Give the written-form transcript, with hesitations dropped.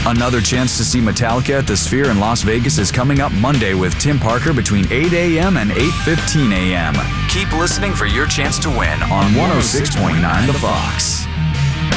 Another chance to see Metallica at the Sphere in Las Vegas is coming up Monday with Tim Parker between 8 a.m. and 8:15 a.m. Keep listening for your chance to win on 106.9 The Fox.